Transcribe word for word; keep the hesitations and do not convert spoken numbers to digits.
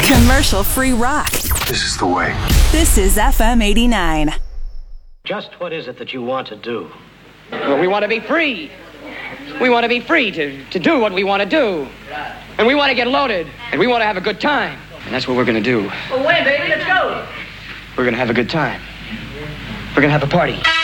Commercial-free rock. This is the way. This is F M eighty-nine. Just what is it that you want to do? Well, we want to be free. We want to be free to, to do what we want to do. And we want to get loaded. And we want to have a good time. And that's what we're going to do. Well, wait, baby, let's go. We're going to have a good time. We're going to have a party.